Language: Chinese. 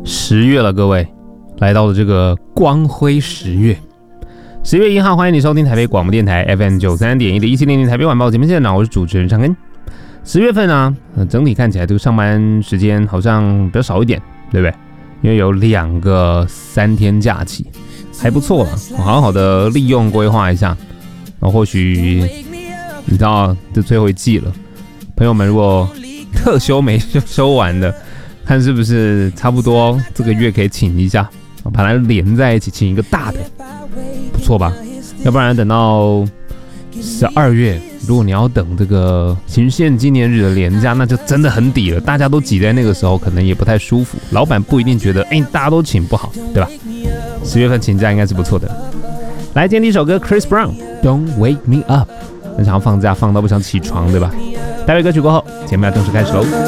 10月了，各位，来到了这个光辉10月。10月1号，欢迎你收听台北广播电台 FM 93.1的1700台北晚报节目现场，我是主持人长根。10月份啊，整体看起来这个上班时间好像比较少一点，对不对？因为有2个3天假期，还不错了，好好的利用规划一下。然后或许你知道这最后一季了，朋友们如果特休没休完的，看是不是差不多这个月可以请一下，把它连在一起，请一个大的，不错吧？要不然等到12月，如果你要等这个行宪纪念日的连假，那就真的很抵了。大家都挤在那个时候，可能也不太舒服。老板不一定觉得，大家都请不好，对吧？10月份请假应该是不错的。来，今天第一首歌 ，Chris Brown，Don't Wake Me Up。很想要放假，放到不想起床，对吧？待会歌曲过后，节目要正式开始喽。